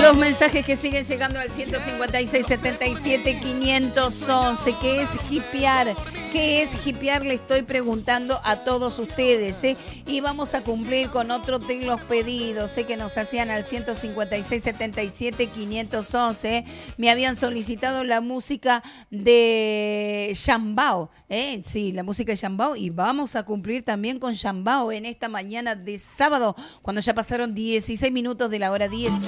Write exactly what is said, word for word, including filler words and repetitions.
Los mensajes que siguen llegando al ciento cincuenta y seis, setenta y siete, quinientos once. ¿Qué es hipear? ¿Qué es hipear? Le estoy preguntando a todos ustedes, ¿eh? Y vamos a cumplir con otro de los pedidos, ¿eh? Que nos hacían al ciento cincuenta y seis, setenta y siete, quinientos once. ¿eh? Me habían solicitado la música de Shambao, ¿eh? Sí, la música de Shambao. Y vamos a cumplir también con Shambao en esta mañana de sábado, cuando ya pasaron dieciséis minutos de la hora diez.